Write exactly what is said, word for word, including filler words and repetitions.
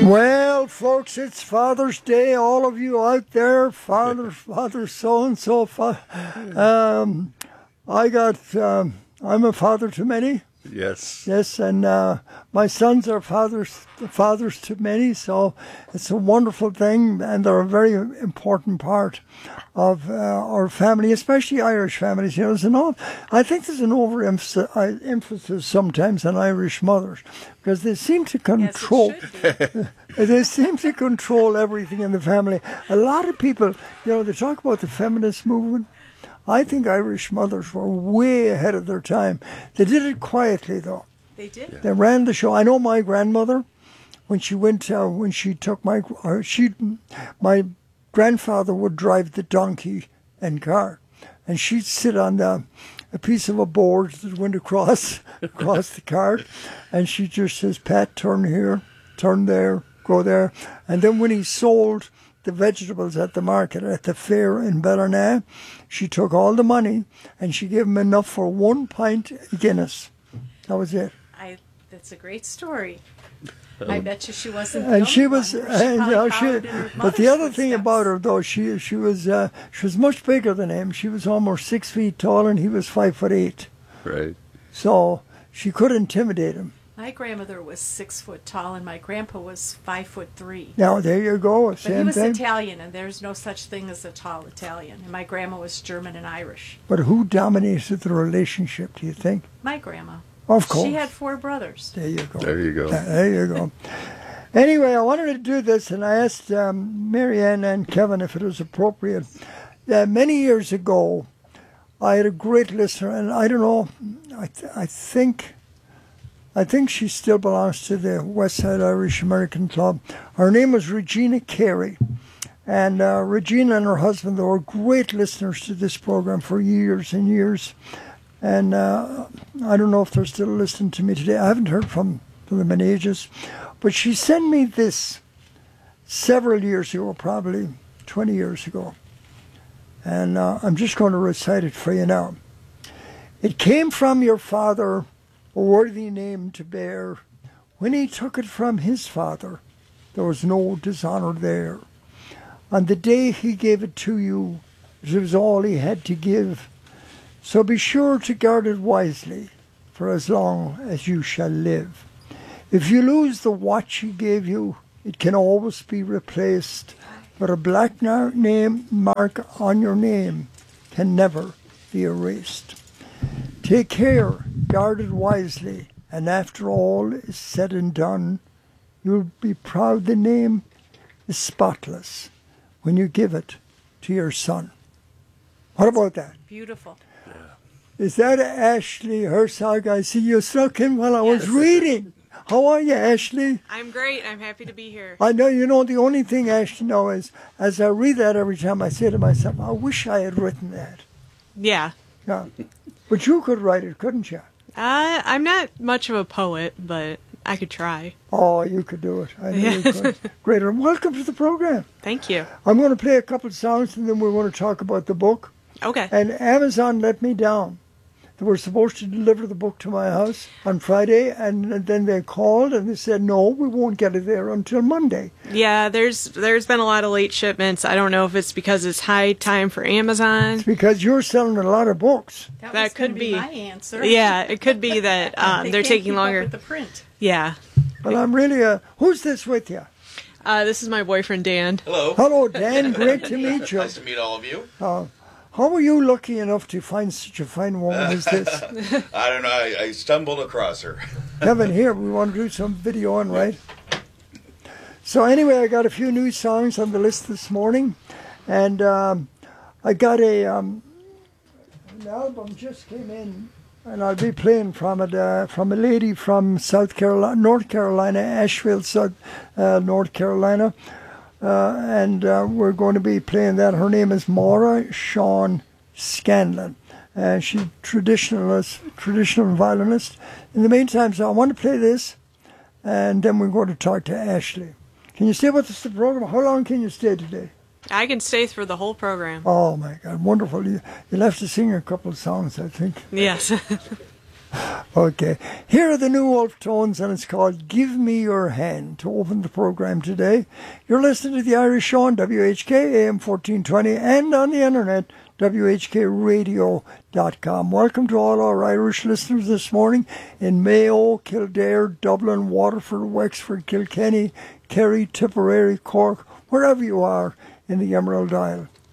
Well, folks, it's Father's Day. All of you out there, father, father, so and so. Um, I got. Um, I'm a father to many. Yes. Yes, and uh, my sons are fathers, fathers to many. So it's a wonderful thing, and they're a very important part of uh, our family, especially Irish families. You know, there's an o- I think there's an overemphasis uh, emphasis sometimes on Irish mothers because they seem to control. Yes, They seem to control everything in the family. A lot of people, you know, they talk about the feminist movement. I think Irish mothers were way ahead of their time. They did it quietly, though. They did. They ran the show. I know my grandmother, when she went, uh, when she took my, or she, my grandfather would drive the donkey and car, and she'd sit on the, a piece of a board that went across, across the cart, and she just says, "Pat, turn here, turn there, go there," and then when he sold the vegetables at the market, at the fair in Ballina, she took all the money and she gave him enough for one pint of Guinness. That was it. I. That's a great story. I bet you she wasn't. The And only she was, one. and, probably you know, she, followed in her but the mother's other thing footsteps. about her, though, she she was uh, she was much bigger than him. She was almost six feet tall, and he was five foot eight. Right. So she could intimidate him. My grandmother was six foot tall, and my grandpa was five foot three. Now there you go, But same he was thing. Italian, and there's no such thing as a tall Italian. And my grandma was German and Irish. But who dominated the relationship? Do you think? My grandma. Of course. She had four brothers. There you go. There you go. There you go. Anyway, I wanted to do this, and I asked um, Marianne and Kevin if it was appropriate. Uh, many years ago, I had a great listener, and I don't know, I, th- I think, I think she still belongs to the West Side Irish American Club. Her name was Regina Carey, and uh, Regina and her husband, they were great listeners to this program for years and years. And uh, I don't know if they're still listening to me today. I haven't heard from, from them in ages. But she sent me this several years ago, probably twenty years ago. And uh, I'm just going to recite it for you now. "It came from your father, a worthy name to bear. When he took it from his father, there was no dishonor there. On the day he gave it to you, it was all he had to give. So be sure to guard it wisely, for as long as you shall live. If you lose the watch he gave you, it can always be replaced, but a black na- name mark on your name can never be erased. Take care, guard it wisely, and after all is said and done, you'll be proud the name is spotless when you give it to your son." What about that? Beautiful. Is that Ashley Herzog? I see you stuck in while I was Yes. reading. How are you, Ashley? I'm great. I'm happy to be here. I know, you know, the only thing, Ashley, know is, as I read that every time, I say to myself, I wish I had written that. Yeah. Yeah. But you could write it, couldn't you? Uh, I'm not much of a poet, but I could try. Oh, you could do it. I know you could. Great. And welcome to the program. Thank you. I'm going to play a couple of songs, and then we want to talk about the book. Okay. And Amazon let me down. They were supposed to deliver the book to my house on Friday, and then they called and they said, no, we won't get it there until Monday. Yeah, there's there's been a lot of late shipments. I don't know if it's because it's high time for Amazon. It's because you're selling a lot of books. That, That was gonna could be be. my answer. Yeah, it could be that um, They they're can't taking keep up longer. with the print. Yeah. But I'm really, uh, who's this with you? Uh, this is my boyfriend, Dan. Hello. Hello, Dan. Great to meet you. Nice to meet all of you. Uh, how were you lucky enough to find such a fine woman as this? I don't know. I, I stumbled across her. Kevin, here, we want to do some video on, right? So anyway, I got a few new songs on the list this morning. And um, I got a, um, an album just came in, and I'll be playing from it, uh, from a lady from South Carolina, North Carolina, Asheville, South, uh, North Carolina. Uh, and uh, we're going to be playing that. Her name is Maura Sean Scanlon. Uh, she's a traditionalist, traditional violinist. In the meantime, so I want to play this, and then we're going to talk to Ashley. Can you stay with us the program? How long can you stay today? I can stay through the whole program. Oh, my God, wonderful. You, you'll have to sing a couple of songs, I think. Yes. Okay. Here are the New Wolf Tones, and it's called Give Me Your Hand to open the program today. You're listening to the Irish Show on W H K, A M fourteen twenty, and on the internet, W H K radio dot com. Welcome to all our Irish listeners this morning in Mayo, Kildare, Dublin, Waterford, Wexford, Kilkenny, Kerry, Tipperary, Cork, wherever you are in the Emerald Isle.